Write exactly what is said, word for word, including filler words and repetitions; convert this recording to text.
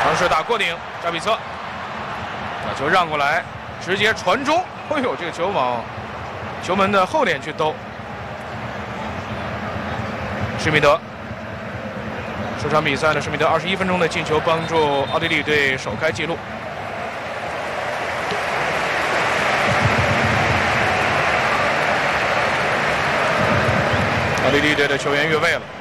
尝试打过顶，扎比策把球让过来，直接传中。哎呦，这个球往球门的后点去兜。施密德。 这场比赛呢，施密德二十一分钟的进球帮助奥地利队首开纪录。奥地利队的球员越位了。